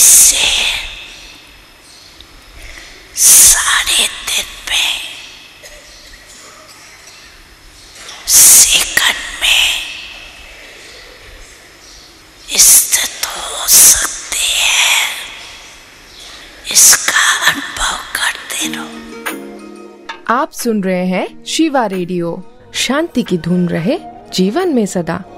जिससे सारे दिन में सेकंड में स्थित हो सकते हैं, इसका अनुभव करते रहो। आप सुन रहे हैं शिवा रेडियो। शांति की धुन रहे जीवन में सदा।